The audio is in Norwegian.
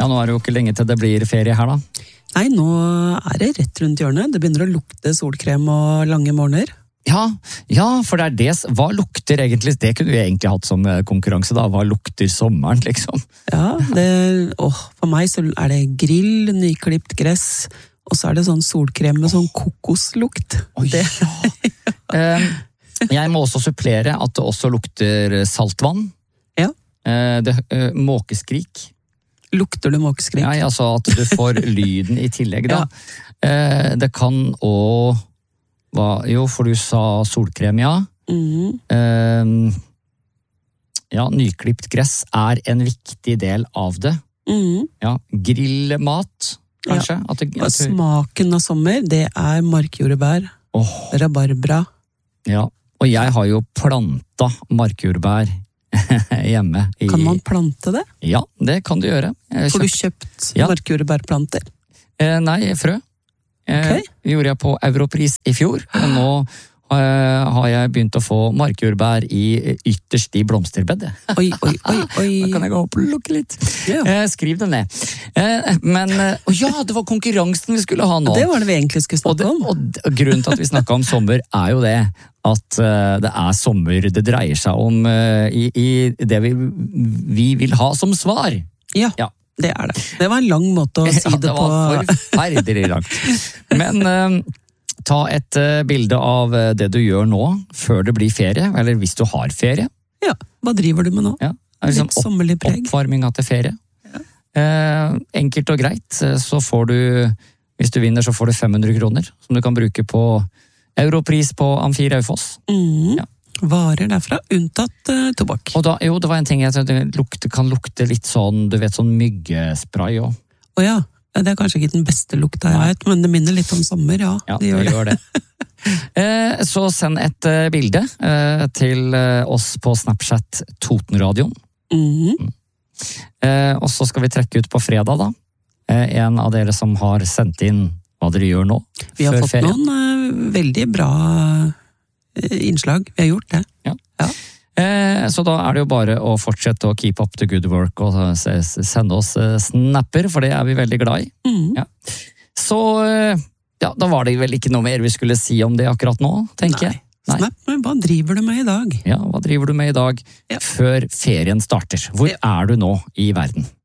Ja, nå det jo ikke lenge til det blir ferie her da. Nei, nå det rett rundt hjørnet. Det begynner å lukte solkrem og lange morgener. Ja, for det det. Hva lukter egentlig? Det kunne vi egentlig hatt som konkurranse da. Hva lukter sommeren, liksom? Ja, for meg så det grill, nyklipt gress, og så det sånn solkrem med sånn kokoslukt. Oi, ja. Jeg må også supplere at det også lukter saltvann. Ja. Måkeskrik. Lukter du måkeskrik? Ja, altså at du får lyden i tillegg da. Ja. Det kan også jo, for du sa solkrem, ja. Ja, nyklipt gress en viktig del av det. Ja, grillmat, kanskje. Ja. Og smaken av sommer, det markjordbær, rabarbra. Ja, og jeg har jo plantet markjordbær hjemme. Kan man plante det? Ja, det kan du gjøre. Får du kjøpt markjordbærplanter? Nei, frø. Okay. Gjorde jeg på Europris i fjor, og nå har jeg begynt å få markjordbær ytterst i blomsterbed. Oi. Da kan jeg gå opp og lukke litt. Yeah. Skriv det ned. Men, det var konkurransen vi skulle ha nå. Det var det vi egentlig skulle snakke om. Og grunnen til at vi snakket om sommer jo det, at det sommer det dreier seg om i det vi vil ha som svar. Ja. Det det. Det var en lang måte å si det på. Ja, det var forferdelig langt. Men ta et bilde av det du gjør nå, før det blir ferie, eller hvis du har ferie. Ja, hva driver du med nå? Ja, liksom litt sommerlig preg. Oppvarminga til ferie. Ja. Enkelt og greit, så får du, hvis du vinner, så får du 500 kroner, som du kan bruke på Europris på Amfi Raufoss. Ja. Varer derfra, unntatt tobakk. Og da, det var en ting det kan lukte litt sånn, du vet, sånn myggespray også. Åja, det kanskje ikke den beste lukta jeg vet, men det minner litt om sommer, ja. Ja, det gjør det. Så send et bilde til oss på Snapchat Totenradioen. Og så skal vi trekke ut på fredag da. En av dere som har sendt inn hva dere gjør nå. Vi har fått noen veldig bra innslag. Vi har gjort det. Ja. Så da det jo bare å fortsette å keep up the good work og sende oss snapper, for det vi veldig glad i. Ja. Så da var det vel ikke noe mer vi skulle si om det akkurat nå, tenker jeg. Nei. Snap, men hva driver du med i dag? Ja, hva driver du med i dag før ferien starter? Hvor du nå i verden?